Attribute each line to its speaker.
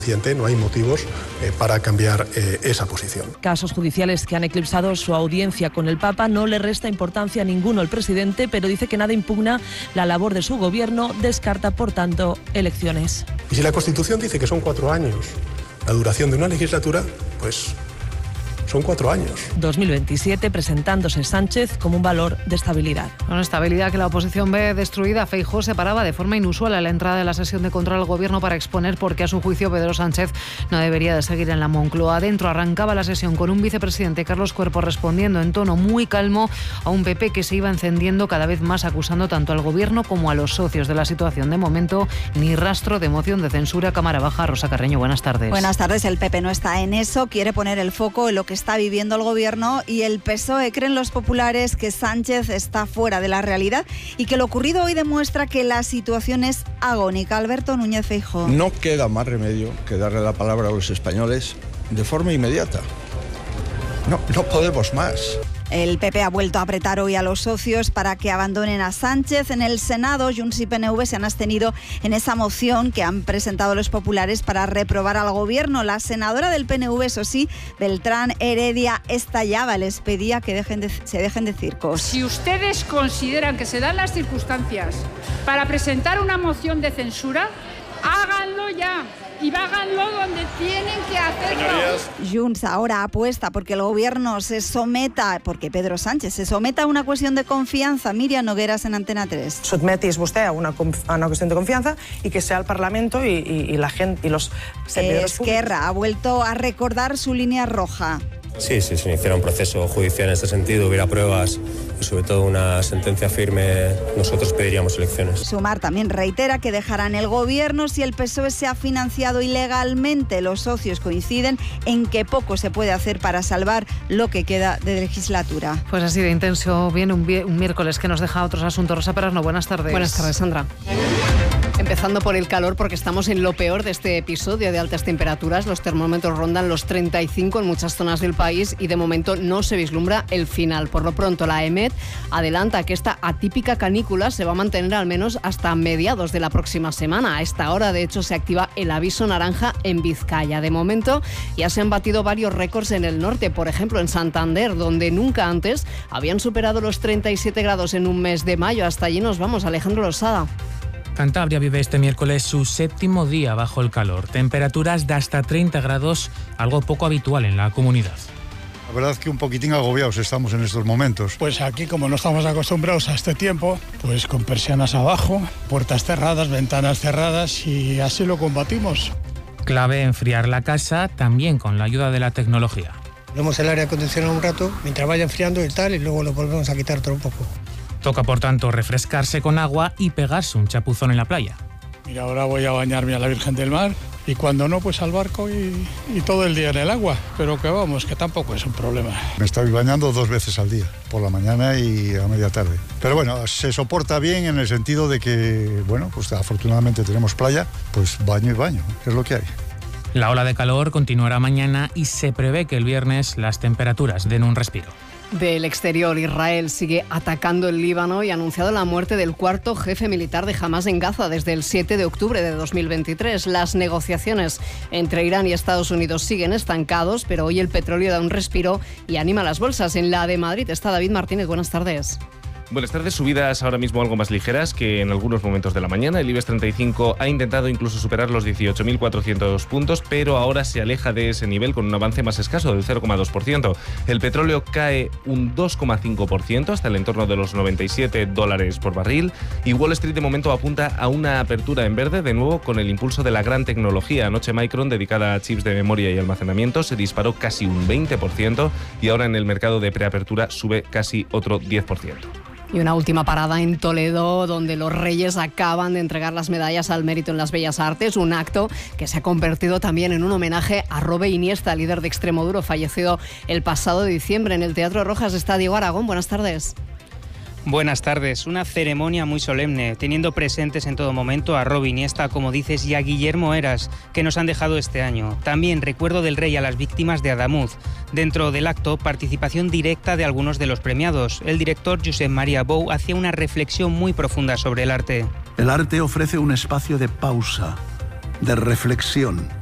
Speaker 1: No hay motivos para cambiar esa posición.
Speaker 2: Casos judiciales que han eclipsado su audiencia con el Papa. No le resta importancia a ninguno el presidente, pero dice que nada impugna la labor de su gobierno. Descarta, por tanto, elecciones.
Speaker 1: Y si la Constitución dice que son 4 años la duración de una legislatura, pues son 4 años.
Speaker 2: 2027 presentándose Sánchez como un valor de estabilidad.
Speaker 3: Una estabilidad que la oposición ve destruida. Feijóo se paraba de forma inusual a la entrada de la sesión de control al gobierno para exponer por qué a su juicio Pedro Sánchez no debería de seguir en la Moncloa. Adentro arrancaba la sesión con un vicepresidente, Carlos Cuerpo, respondiendo en tono muy calmo a un PP que se iba encendiendo cada vez más, acusando tanto al gobierno como a los socios de la situación. De momento, ni rastro de moción de censura. Cámara Baja. Rosa Carreño, buenas tardes.
Speaker 4: Buenas tardes. El PP no está en eso, quiere poner el foco en lo que está viviendo el gobierno, y el PSOE. Creen los populares que Sánchez está fuera de la realidad y que lo ocurrido hoy demuestra que la situación es agónica. Alberto Núñez Feijóo.
Speaker 5: No queda más remedio que darle la palabra a los españoles de forma inmediata. No podemos más.
Speaker 4: El PP ha vuelto a apretar hoy a los socios para que abandonen a Sánchez. En el Senado, Junts y PNV se han abstenido en esa moción que han presentado los populares para reprobar al gobierno. La senadora del PNV, eso sí, Beltrán Heredia, estallaba. Les pedía que se dejen de circos.
Speaker 6: Si ustedes consideran que se dan las circunstancias para presentar una moción de censura, háganlo ya. Y háganlo donde tienen que hacerlo.
Speaker 4: Junts ahora apuesta porque el gobierno porque Pedro Sánchez se someta a una cuestión de confianza. Miriam Nogueras en Antena 3.
Speaker 7: Sotmetis vostè a una cuestión de confianza y que sea el Parlamento y la gente y los servidores públicos.
Speaker 4: Esquerra ha vuelto a recordar su línea roja.
Speaker 8: Sí, si se iniciara un proceso judicial en este sentido, hubiera pruebas y sobre todo una sentencia firme, nosotros pediríamos elecciones.
Speaker 4: Sumar también reitera que dejarán el gobierno si el PSOE se ha financiado ilegalmente. Los socios coinciden en que poco se puede hacer para salvar lo que queda de legislatura.
Speaker 3: Pues así de intenso viene un miércoles que nos deja otros asuntos. Rosa Perarno, buenas tardes.
Speaker 9: Buenas tardes, Sandra. Empezando por el calor, porque estamos en lo peor de este episodio de altas temperaturas. Los termómetros rondan los 35 en muchas zonas del país y de momento no se vislumbra el final. Por lo pronto, la EMET adelanta que esta atípica canícula se va a mantener al menos hasta mediados de la próxima semana. A esta hora, de hecho, se activa el aviso naranja en Vizcaya. De momento, ya se han batido varios récords en el norte, por ejemplo, en Santander, donde nunca antes habían superado los 37 grados en un mes de mayo. Hasta allí nos vamos, Alejandro Losada.
Speaker 10: Cantabria vive este miércoles su 7º día bajo el calor. Temperaturas de hasta 30 grados, algo poco habitual en la comunidad.
Speaker 11: La verdad es que un poquitín agobiados estamos en estos momentos.
Speaker 12: Pues aquí, como no estamos acostumbrados a este tiempo, pues con persianas abajo, puertas cerradas, ventanas cerradas, y así lo combatimos.
Speaker 10: Clave enfriar la casa, también con la ayuda de la tecnología.
Speaker 13: Ponemos el aire acondicionado un rato, mientras vaya enfriando y tal, y luego lo volvemos a quitar todo un poco.
Speaker 10: Toca, por tanto, refrescarse con agua y pegarse un chapuzón en la playa.
Speaker 12: Mira, ahora voy a bañarme a la Virgen del Mar y cuando no, pues al barco y todo el día en el agua. Pero que vamos, que tampoco es un problema.
Speaker 11: Me estoy bañando 2 veces al día, por la mañana y a media tarde. Pero bueno, se soporta bien en el sentido de que, bueno, pues afortunadamente tenemos playa, pues baño y baño, es lo que hay.
Speaker 10: La ola de calor continuará mañana y se prevé que el viernes las temperaturas den un respiro.
Speaker 9: Del exterior, Israel sigue atacando el Líbano y ha anunciado la muerte del 4º jefe militar de Hamás en Gaza desde el 7 de octubre de 2023. Las negociaciones entre Irán y Estados Unidos siguen estancados, pero hoy el petróleo da un respiro y anima las bolsas. En la de Madrid está David Martínez. Buenas tardes.
Speaker 14: Buenas tardes. Subidas ahora mismo algo más ligeras que en algunos momentos de la mañana. El IBEX 35 ha intentado incluso superar los 18.400 puntos, pero ahora se aleja de ese nivel con un avance más escaso del 0,2%. El petróleo cae un 2,5% hasta el entorno de los $97 por barril. Y Wall Street de momento apunta a una apertura en verde, de nuevo con el impulso de la gran tecnología. Anoche Micron, dedicada a chips de memoria y almacenamiento, se disparó casi un 20% y ahora en el mercado de preapertura sube casi otro 10%.
Speaker 9: Y una última parada en Toledo, donde los Reyes acaban de entregar las medallas al mérito en las Bellas Artes, un acto que se ha convertido también en un homenaje a Robe Iniesta, líder de Extremoduro, fallecido el pasado diciembre. En el Teatro Rojas está Diego Aragón. Buenas tardes.
Speaker 15: Buenas tardes. Una ceremonia muy solemne, teniendo presentes en todo momento a Robe Iniesta, como dices, y a Guillermo Heras, que nos han dejado este año. También recuerdo del rey a las víctimas de Adamuz. Dentro del acto, participación directa de algunos de los premiados. El director Josep Maria Bou hacía una reflexión muy profunda sobre el arte.
Speaker 16: El arte ofrece un espacio de pausa, de reflexión,